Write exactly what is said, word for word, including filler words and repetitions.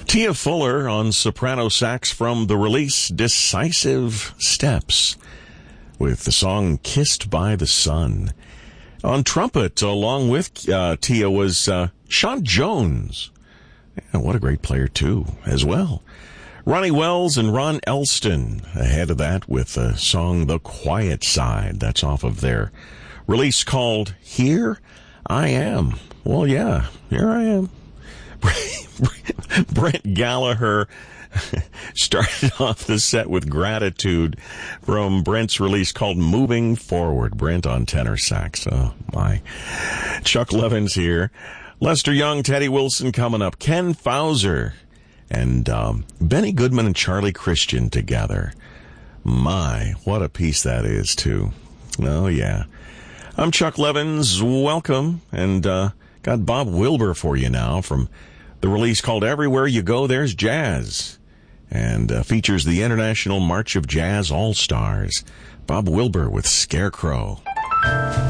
Tia Fuller on soprano sax from the release Decisive Steps with the song Kissed by the Sun. On trumpet, along with uh, Tia, was uh, Sean Jones. Yeah, what a great player, too, as well. Ronnie Wells and Ron Elston ahead of that with the song The Quiet Side. That's off of their release called Here I Am. Well, yeah, here I am. Brent Gallagher started off the set with Gratitude from Brent's release called Moving Forward. Brent on tenor sax. Oh, my. Chuck Levins here. Lester Young, Teddy Wilson coming up. Ken Fauser and um, Benny Goodman and Charlie Christian together. My, what a piece that is, too. Oh, yeah. I'm Chuck Levins. Welcome. And uh, got Bob Wilber for you now from the release called Everywhere You Go, There's Jazz, and uh, features the International March of Jazz All-Stars. Bob Wilber with Scarecrow.